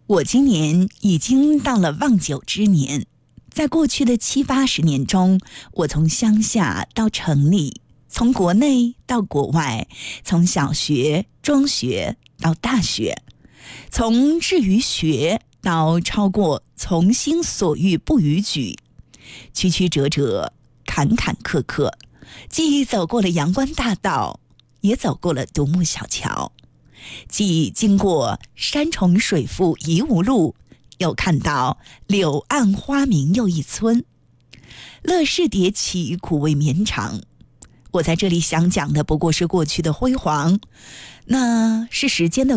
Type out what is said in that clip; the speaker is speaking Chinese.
我今年已经到了望九之年，在过去的70、80年中，我从乡下到城里，从国内到国外，从小学、中学到大学，从至于学到超过从心所欲不逾矩，曲曲折折，坎坎坷坷，既走过了阳关大道，也走过了独木小桥，既经过山重水复疑无路，又看到柳暗花明又一村。乐事迭起，苦味绵长。我在这里想讲的不过是过去的辉煌，那是时间的